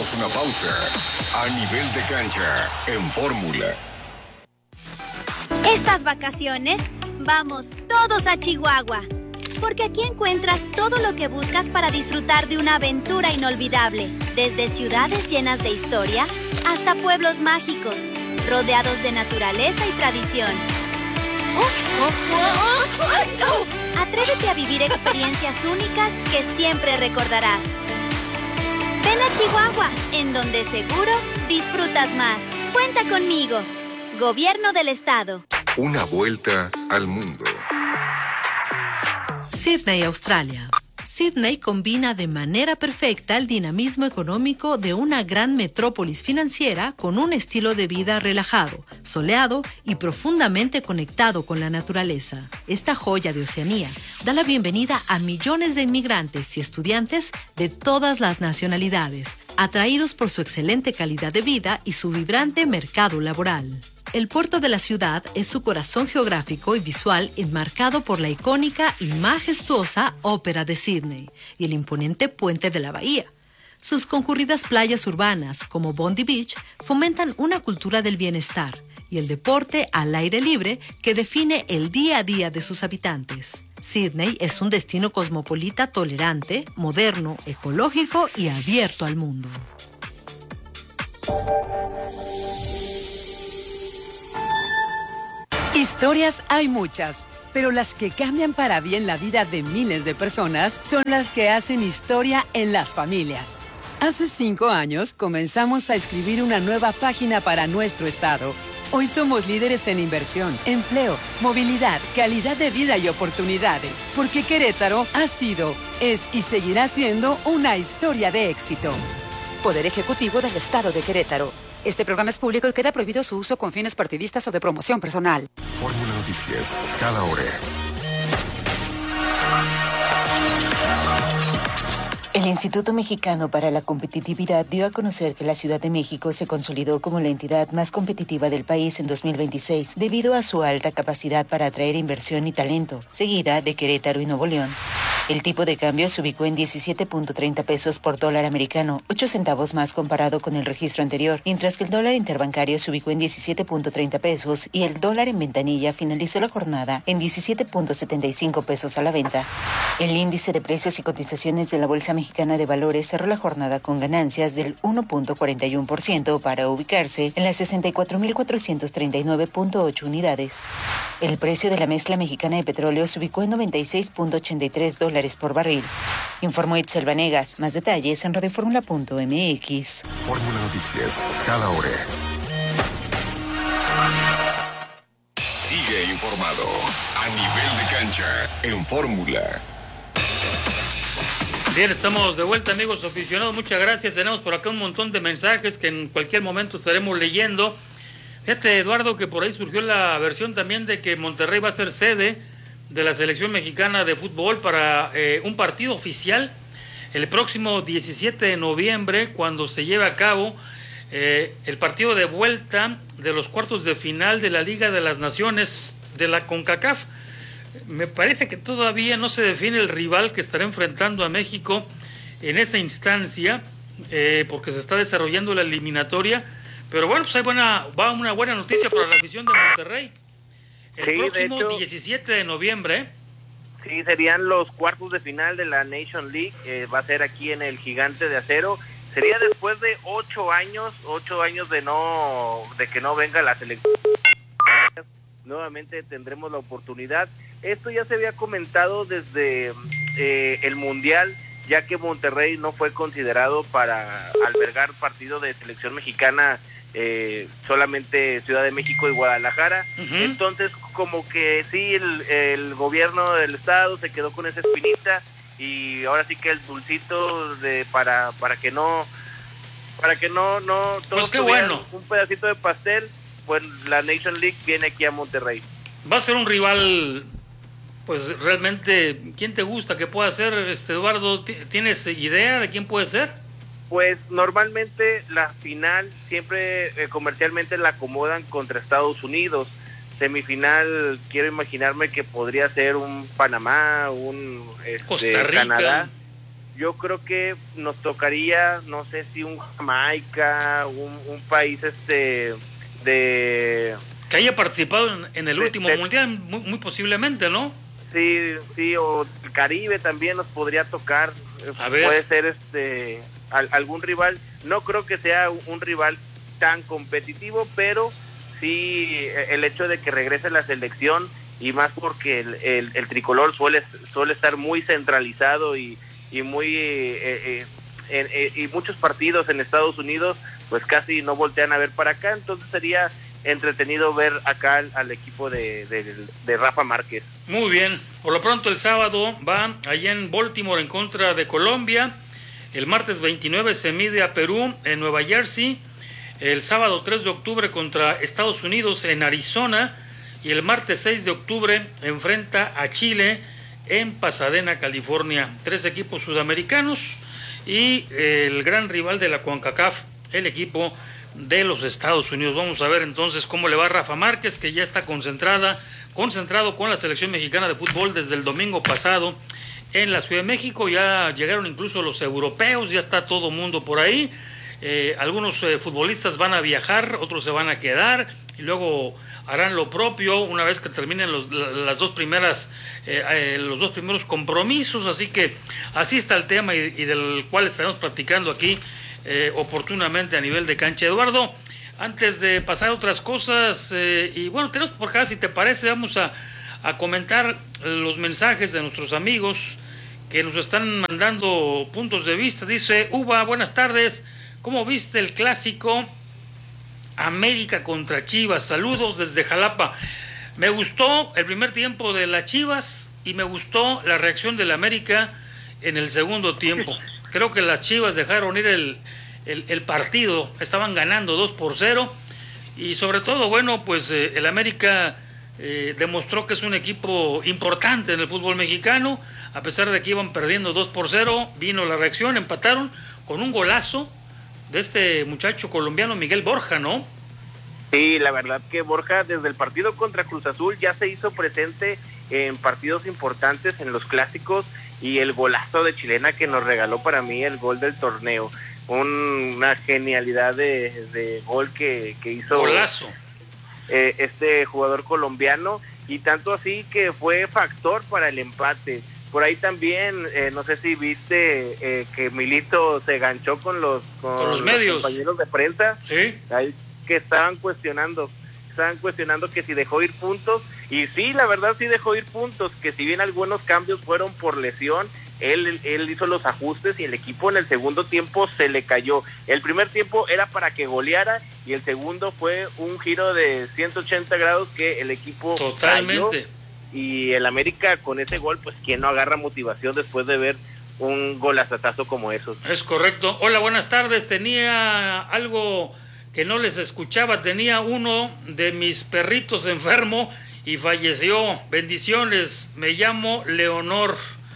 Hacemos una pausa. A nivel de cancha, en Fórmula. Estas vacaciones, vamos todos a Chihuahua. Porque aquí encuentras todo lo que buscas para disfrutar de una aventura inolvidable. Desde ciudades llenas de historia hasta pueblos mágicos, rodeados de naturaleza y tradición. Atrévete a vivir experiencias únicas que siempre recordarás. Ven a Chihuahua, en donde seguro disfrutas más. Cuenta conmigo. Gobierno del Estado. Una vuelta al mundo. Sydney, Australia. Sydney combina de manera perfecta el dinamismo económico de una gran metrópolis financiera con un estilo de vida relajado, soleado y profundamente conectado con la naturaleza. Esta joya de Oceanía da la bienvenida a millones de inmigrantes y estudiantes de todas las nacionalidades, atraídos por su excelente calidad de vida y su vibrante mercado laboral. El puerto de la ciudad es su corazón geográfico y visual enmarcado por la icónica y majestuosa Ópera de Sydney y el imponente puente de la bahía. Sus concurridas playas urbanas, como Bondi Beach, fomentan una cultura del bienestar y el deporte al aire libre que define el día a día de sus habitantes. Sydney es un destino cosmopolita tolerante, moderno, ecológico y abierto al mundo. Historias hay muchas, pero las que cambian para bien la vida de miles de personas son las que hacen historia en las familias. Hace 5 años comenzamos a escribir una nueva página para nuestro estado. Hoy somos líderes en inversión, empleo, movilidad, calidad de vida y oportunidades, porque Querétaro ha sido, es y seguirá siendo una historia de éxito. Poder Ejecutivo del Estado de Querétaro. Este programa es público y queda prohibido su uso con fines partidistas o de promoción personal. Fórmula Noticias, cada hora. El Instituto Mexicano para la Competitividad dio a conocer que la Ciudad de México se consolidó como la entidad más competitiva del país en 2026 debido a su alta capacidad para atraer inversión y talento, seguida de Querétaro y Nuevo León. El tipo de cambio se ubicó en 17.30 pesos por dólar americano, 8 centavos más comparado con el registro anterior, mientras que el dólar interbancario se ubicó en 17.30 pesos y el dólar en ventanilla finalizó la jornada en 17.75 pesos a la venta. El índice de precios y cotizaciones de la Bolsa Mexicana de Valores cerró la jornada con ganancias del 1.41% para ubicarse en las 64.439.8 unidades. El precio de la mezcla mexicana de petróleo se ubicó en $96.83 por barril. Informó Itzel Vanegas. Más detalles en radioformula.mx. Fórmula Noticias, cada hora. Sigue informado a nivel de cancha en Fórmula. Bien, estamos de vuelta, amigos aficionados. Muchas gracias. Tenemos por acá un montón de mensajes que en cualquier momento estaremos leyendo. Fíjate, Eduardo, que por ahí surgió la versión también de que Monterrey va a ser sede de la selección mexicana de fútbol para un partido oficial el próximo 17 de noviembre, cuando se lleve a cabo el partido de vuelta de los cuartos de final de la Liga de las Naciones de la CONCACAF. Me parece que todavía no se define el rival que estará enfrentando a México en esa instancia, porque se está desarrollando la eliminatoria. Pero bueno, pues va una buena noticia para la afición de Monterrey. El próximo 17 de noviembre. Sí, serían los cuartos de final de la Nation League. Va a ser aquí en el Gigante de Acero. Sería después de 8 años de que no venga la selección. Nuevamente tendremos la oportunidad. Esto ya se había comentado desde el Mundial, ya que Monterrey no fue considerado para albergar partido de selección mexicana, solamente Ciudad de México y Guadalajara. Entonces, como que sí, el gobierno del estado se quedó con esa espinita, y ahora sí que el dulcito para que no Pues qué bueno, un pedacito de pastel, pues la Nation League viene aquí a Monterrey. Va a ser un rival, pues realmente, ¿quién te gusta que pueda ser, Eduardo? ¿Tienes idea de quién puede ser? Pues normalmente la final siempre comercialmente la acomodan contra Estados Unidos. Semifinal, quiero imaginarme que podría ser un Panamá, un Costa Rica, Canadá. yo creo que nos tocaría, no sé si un Jamaica, un país de... Que haya participado en el último mundial, muy posiblemente, ¿no? Sí, o el Caribe también nos podría tocar. A ver. Puede ser algún rival. No creo que sea un rival tan competitivo, pero sí el hecho de que regrese la selección, y más porque el tricolor suele estar muy centralizado y muy y muchos partidos en Estados Unidos pues casi no voltean a ver para acá, entonces sería entretenido ver acá al equipo de Rafa Márquez. Muy bien, por lo pronto el sábado va allá en Baltimore en contra de Colombia, el martes 29 se mide a Perú en Nueva Jersey, el sábado 3 de octubre contra Estados Unidos en Arizona, y el martes 6 de octubre enfrenta a Chile en Pasadena, California. 3 equipos sudamericanos y el gran rival de la CONCACAF, el equipo de los Estados Unidos. Vamos a ver entonces cómo le va a Rafa Márquez, que ya está concentrado con la selección mexicana de fútbol desde el domingo pasado en la Ciudad de México. Ya llegaron incluso los europeos, ya está todo mundo por ahí. Algunos futbolistas van a viajar, otros se van a quedar y luego harán lo propio una vez que terminen los dos primeros compromisos, así que así está el tema y del cual estaremos platicando aquí oportunamente a nivel de cancha. Eduardo, antes de pasar a otras cosas, y bueno, tenemos por acá, si te parece, vamos a comentar los mensajes de nuestros amigos que nos están mandando puntos de vista. Dice Uva, buenas tardes, ¿cómo viste el clásico América contra Chivas? Saludos desde Jalapa. Me gustó el primer tiempo de las Chivas y me gustó la reacción del América en el segundo tiempo. Creo que las Chivas dejaron ir el partido, estaban ganando 2-0 y sobre todo, bueno, pues el América demostró que es un equipo importante en el fútbol mexicano, a pesar de que iban perdiendo 2-0, vino la reacción, empataron con un golazo de este muchacho colombiano Miguel Borja, ¿no? Sí, la verdad que Borja desde el partido contra Cruz Azul ya se hizo presente en partidos importantes, en los clásicos, y el golazo de chilena que nos regaló para mí el gol del torneo, una genialidad de gol que hizo golazo este jugador colombiano, y tanto así que fue factor para el empate. Por ahí también, no sé si viste que Milito se ganchó con los medios, los compañeros de prensa, ¿sí? Ahí que estaban cuestionando que si dejó ir puntos, y sí, la verdad sí dejó ir puntos, que si bien algunos cambios fueron por lesión, él hizo los ajustes y el equipo en el segundo tiempo se le cayó. El primer tiempo era para que goleara y el segundo fue un giro de 180 grados que el equipo totalmente cayó. Y el América con ese gol, pues quién no agarra motivación después de ver un golazatazo como esos. Es correcto. Hola, buenas tardes. Tenía algo que no les escuchaba. Tenía uno de mis perritos enfermo y falleció. Bendiciones. Me llamo Leonor.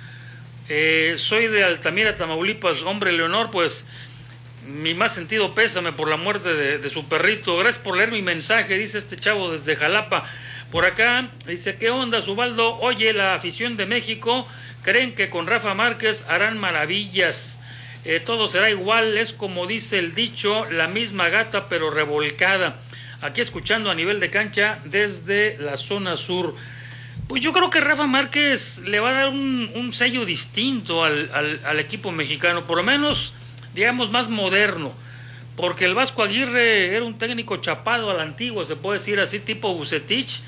Soy de Altamira, Tamaulipas. Hombre, Leonor, pues mi más sentido pésame por la muerte de su perrito. Gracias por leer mi mensaje, dice este chavo desde Jalapa. Por acá dice, ¿qué onda, Ubaldo? Oye, la afición de México creen que con Rafa Márquez harán maravillas. Todo será igual, es como dice el dicho, la misma gata pero revolcada. Aquí escuchando a nivel de cancha desde la zona sur. Pues yo creo que Rafa Márquez le va a dar un sello distinto al equipo mexicano, por lo menos, digamos, más moderno. Porque el Vasco Aguirre era un técnico chapado a la antigua, se puede decir así, tipo Vucetich,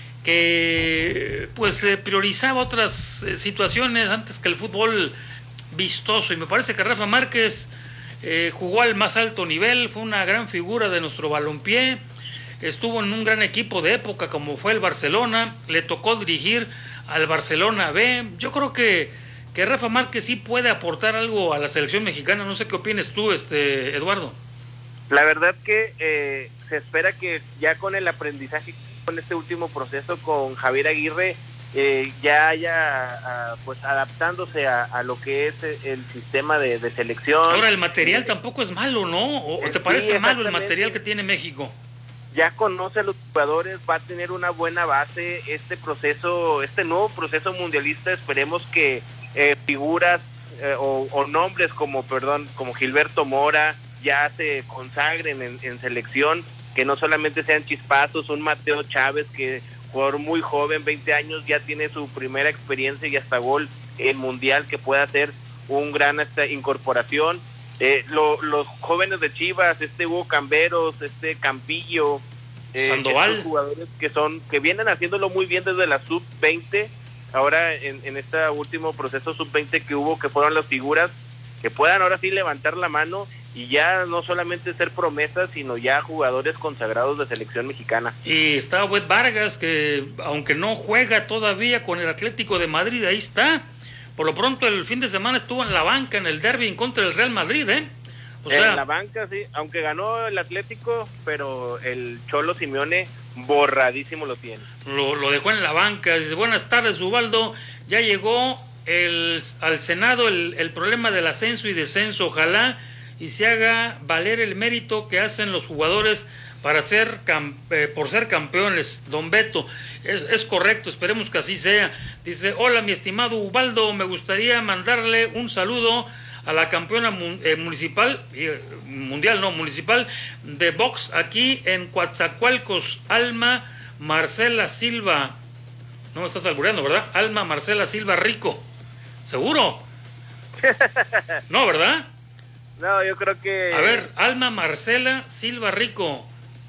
que pues priorizaba otras situaciones antes que el fútbol vistoso, y me parece que Rafa Márquez jugó al más alto nivel, fue una gran figura de nuestro balompié, estuvo en un gran equipo de época como fue el Barcelona, le tocó dirigir al Barcelona B. Yo creo que Rafa Márquez sí puede aportar algo a la selección mexicana. No sé qué opinas tú, Eduardo. La verdad que se espera que ya con el aprendizaje, con este último proceso con Javier Aguirre, ya haya pues adaptándose a lo que es el sistema de selección. Ahora, el material tampoco es malo, ¿no? ¿O te parece sí, malo el material que tiene México? Ya conoce a los jugadores, va a tener una buena base. Este nuevo proceso mundialista, esperemos que figuras o nombres como Gilberto Mora ya se consagren en selección, que no solamente sean chispazos, un Mateo Chávez que jugador muy joven, 20 años, ya tiene su primera experiencia y hasta gol en Mundial, que puede hacer un gran incorporación. Los jóvenes de Chivas, Hugo Camberos, Campillo, Sandoval, jugadores que vienen haciéndolo muy bien desde la sub-20, ahora en este último proceso sub-20 que hubo, que fueron las figuras, que puedan ahora sí levantar la mano y ya no solamente ser promesas, sino ya jugadores consagrados de selección mexicana. Y está Wed Vargas, que aunque no juega todavía con el Atlético de Madrid, ahí está. Por lo pronto el fin de semana estuvo en la banca en el derbi en contra del Real Madrid, O sea, en la banca, sí, aunque ganó el Atlético, pero el Cholo Simeone borradísimo lo tiene. Lo dejó en la banca. Dice, buenas tardes, Ubaldo, ya llegó al Senado el problema del ascenso y descenso, ojalá y se haga valer el mérito que hacen los jugadores para por ser campeones, don Beto. Es correcto, esperemos que así sea. Dice, hola mi estimado Ubaldo, me gustaría mandarle un saludo a la campeona municipal de box aquí en Coatzacoalcos, Alma Marcela Silva. No me estás albureando, ¿verdad? Alma Marcela Silva Rico. ¿Seguro? No, ¿verdad? No, yo creo que... A ver, Alma Marcela Silva Rico.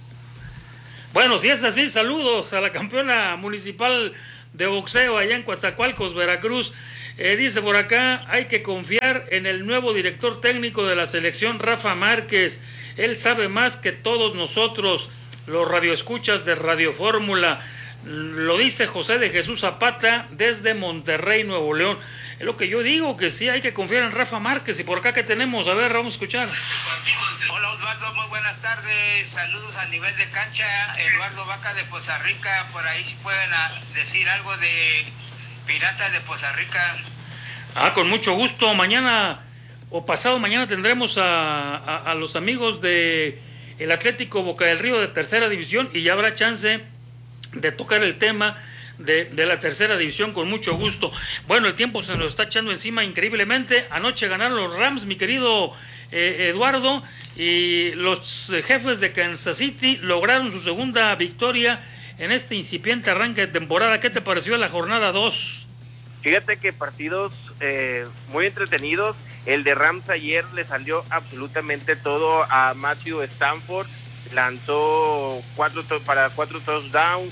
Bueno, si es así, saludos a la campeona municipal de boxeo allá en Coatzacoalcos, Veracruz. Dice por acá, hay que confiar en el nuevo director técnico de la selección, Rafa Márquez. Él sabe más que todos nosotros, los radioescuchas de Radio Fórmula. Lo dice José de Jesús Zapata desde Monterrey, Nuevo León. Es lo que yo digo, que sí hay que confiar en Rafa Márquez. Y por acá que tenemos, a ver, vamos a escuchar. Hola Osvaldo, muy buenas tardes, saludos a nivel de cancha. Eduardo Vaca de Poza Rica, por ahí si pueden decir algo de Piratas de Poza Rica. Con mucho gusto. Mañana o pasado mañana tendremos a los amigos de el Atlético Boca del Río de tercera división y ya habrá chance de tocar el tema de la tercera división con mucho gusto. Bueno, el tiempo se nos está echando encima increíblemente. Anoche ganaron los Rams, mi querido Eduardo, y los Jefes de Kansas City lograron su segunda victoria en este incipiente arranque de temporada. ¿Qué te pareció la jornada 2? Fíjate que partidos muy entretenidos. El de Rams ayer le salió absolutamente todo a Matthew Stafford. Lanzó 4 touchdowns,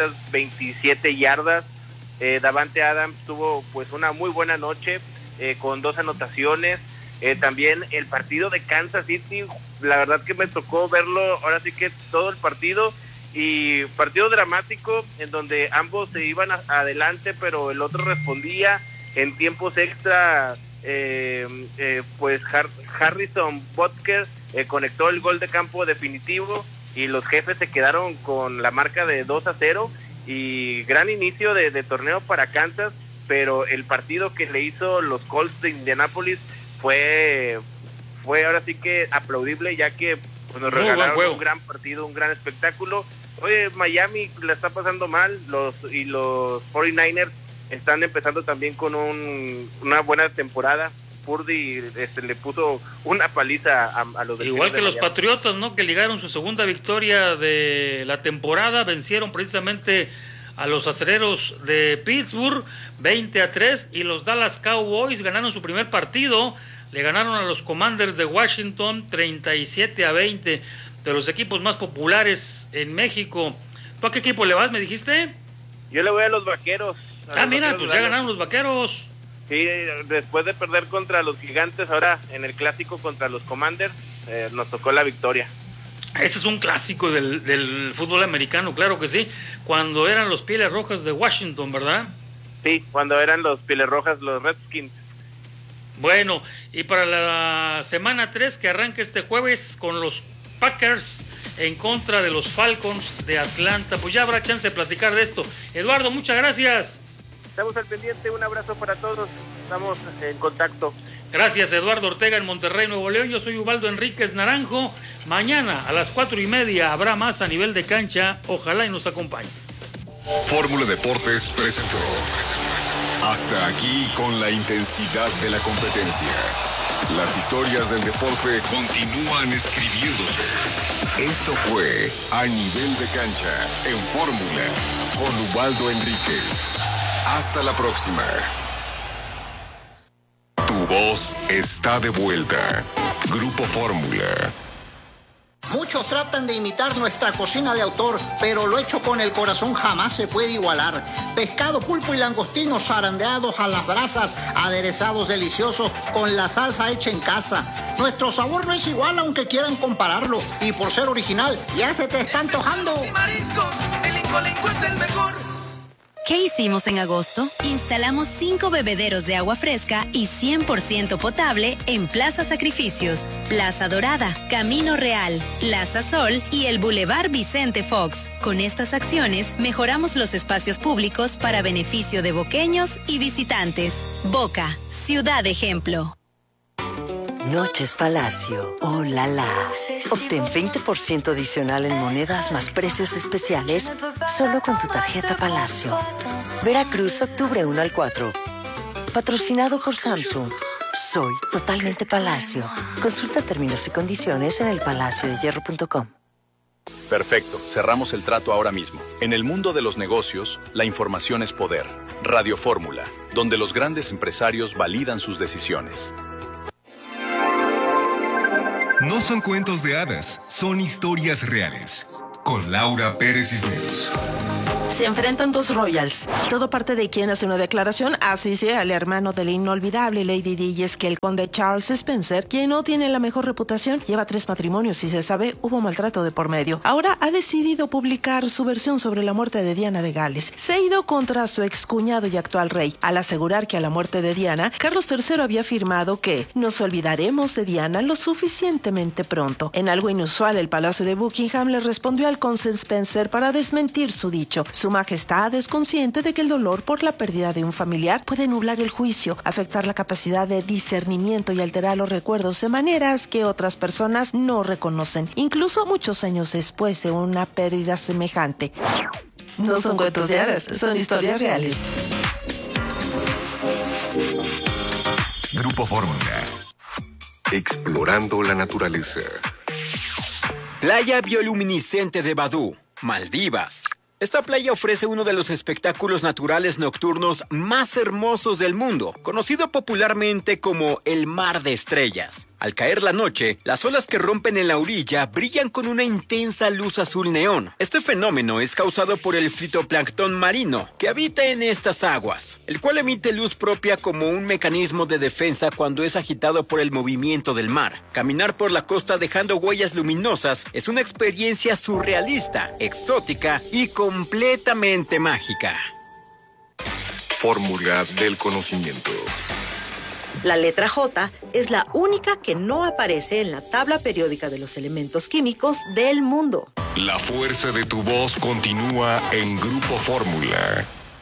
327 yardas. Davante Adams tuvo pues una muy buena noche con 2 anotaciones. También el partido de Kansas City, la verdad que me tocó verlo, ahora sí que todo el partido, y partido dramático en donde ambos se iban adelante, pero el otro respondía en tiempos extra. Pues Harrison Butker conectó el gol de campo definitivo y los Jefes se quedaron con la marca de 2-0 y gran inicio de torneo para Kansas, pero el partido que le hizo los Colts de Indianápolis fue ahora sí que aplaudible, ya que pues, nos regalaron un gran partido, un gran espectáculo. Oye, Miami la está pasando mal, los 49ers están empezando también con una buena temporada. Purdy le puso una paliza a los Delfines. Igual que los Patriotas, ¿no? Que ligaron su segunda victoria de la temporada, vencieron precisamente a los Acereros de Pittsburgh 20-3, y los Dallas Cowboys ganaron su primer partido, le ganaron a los Commanders de Washington 37-20, de los equipos más populares en México. ¿Tú a qué equipo le vas, me dijiste? Yo le voy a los Vaqueros. Mira, pues ya ganaron los Vaqueros. Sí, después de perder contra los Gigantes, ahora en el clásico contra los Commanders, nos tocó la victoria. Ese es un clásico del fútbol americano, claro que sí. Cuando eran los Pieles Rojas de Washington, ¿verdad? Sí, cuando eran los Pieles Rojas, los Redskins. Bueno, y para la semana 3 que arranca este jueves con los Packers en contra de los Falcons de Atlanta, pues ya habrá chance de platicar de esto. Eduardo, muchas gracias. Estamos al pendiente, un abrazo para todos, estamos en contacto. Gracias, Eduardo Ortega en Monterrey, Nuevo León. Yo soy Ubaldo Enríquez Naranjo. Mañana a las 4:30 habrá más a nivel de cancha. Ojalá y nos acompañe. Fórmula Deportes presentó Hasta aquí con la intensidad de la competencia. Las historias del deporte continúan escribiéndose. Esto fue A Nivel de Cancha en Fórmula con Ubaldo Enríquez. Hasta la próxima. Tu voz está de vuelta. Grupo Fórmula. Muchos tratan de imitar nuestra cocina de autor, pero lo hecho con el corazón jamás se puede igualar. Pescado, pulpo y langostinos zarandeados a las brasas, aderezados deliciosos con la salsa hecha en casa. Nuestro sabor no es igual aunque quieran compararlo, y por ser original ya se te está antojando. Mariscos, el Incolinco es el mejor. ¿Qué hicimos en agosto? Instalamos 5 bebederos de agua fresca y 100% potable en Plaza Sacrificios, Plaza Dorada, Camino Real, Plaza Sol y el Boulevard Vicente Fox. Con estas acciones mejoramos los espacios públicos para beneficio de boqueños y visitantes. Boca, ciudad ejemplo. Noches Palacio. ¡Oh, la la! Obtén 20% adicional en monedas más precios especiales solo con tu tarjeta Palacio. Veracruz, octubre 1 al 4. Patrocinado por Samsung. Soy totalmente Palacio. Consulta términos y condiciones en elpalaciodehierro.com. Perfecto, cerramos el trato ahora mismo. En el mundo de los negocios, la información es poder. Radio Fórmula, donde los grandes empresarios validan sus decisiones. No son cuentos de hadas, son historias reales. Con Laura Pérez Cisneros. Se enfrentan dos royals. Todo parte de quien hace una declaración, así sea el hermano del inolvidable Lady Di, y es que el conde Charles Spencer, quien no tiene la mejor reputación, lleva 3 matrimonios y se sabe hubo maltrato de por medio. Ahora ha decidido publicar su versión sobre la muerte de Diana de Gales. Se ha ido contra su excuñado y actual rey, al asegurar que a la muerte de Diana, Carlos III había afirmado que nos olvidaremos de Diana lo suficientemente pronto. En algo inusual, el Palacio de Buckingham le respondió al conde Spencer para desmentir su dicho. Su Majestad es consciente de que el dolor por la pérdida de un familiar puede nublar el juicio, afectar la capacidad de discernimiento y alterar los recuerdos de maneras que otras personas no reconocen, incluso muchos años después de una pérdida semejante. No son cuentos de hadas, son historias reales. Grupo Fórmula. Explorando la naturaleza. Playa bioluminiscente de Badú, Maldivas. Esta playa ofrece uno de los espectáculos naturales nocturnos más hermosos del mundo, conocido popularmente como el Mar de Estrellas. Al caer la noche, las olas que rompen en la orilla brillan con una intensa luz azul neón. Este fenómeno es causado por el fitoplancton marino que habita en estas aguas, el cual emite luz propia como un mecanismo de defensa cuando es agitado por el movimiento del mar. Caminar por la costa dejando huellas luminosas es una experiencia surrealista, exótica y completamente mágica. Fórmula del conocimiento. La letra J es la única que no aparece en la tabla periódica de los elementos químicos del mundo. La fuerza de tu voz continúa en Grupo Fórmula.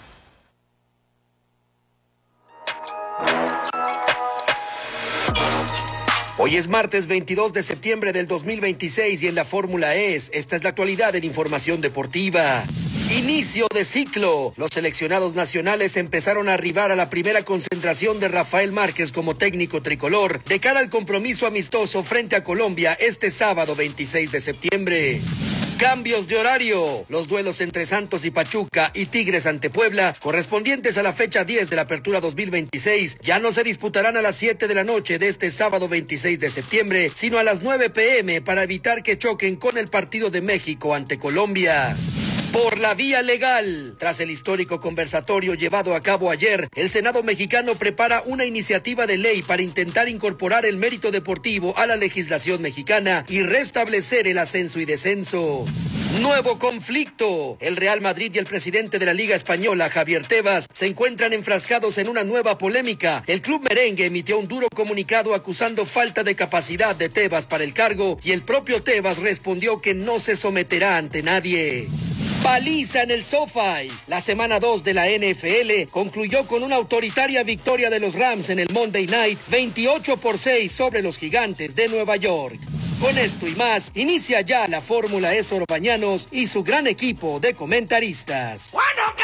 Hoy es martes 22 de septiembre del 2026 y en la Fórmula esta es la actualidad en información deportiva. Inicio de ciclo. Los seleccionados nacionales empezaron a arribar a la primera concentración de Rafael Márquez como técnico tricolor de cara al compromiso amistoso frente a Colombia este sábado 26 de septiembre. Cambios de horario. Los duelos entre Santos y Pachuca y Tigres ante Puebla, correspondientes a la fecha 10 de la Apertura 2026, ya no se disputarán a las 7 de la noche de este sábado 26 de septiembre, sino a las 9 p.m. para evitar que choquen con el partido de México ante Colombia. Por la vía legal. Tras el histórico conversatorio llevado a cabo ayer, el Senado mexicano prepara una iniciativa de ley para intentar incorporar el mérito deportivo a la legislación mexicana y restablecer el ascenso y descenso. Nuevo conflicto. El Real Madrid y el presidente de la Liga Española, Javier Tebas, se encuentran enfrascados en una nueva polémica. El club merengue emitió un duro comunicado acusando falta de capacidad de Tebas para el cargo y el propio Tebas respondió que no se someterá ante nadie. Paliza en el SoFi. La semana 2 de la NFL concluyó con una autoritaria victoria de los Rams en el Monday Night, 28-6 sobre los Gigantes de Nueva York. Con esto y más, inicia ya la Fórmula E Orbañanos y su gran equipo de comentaristas. Bueno, ¿qué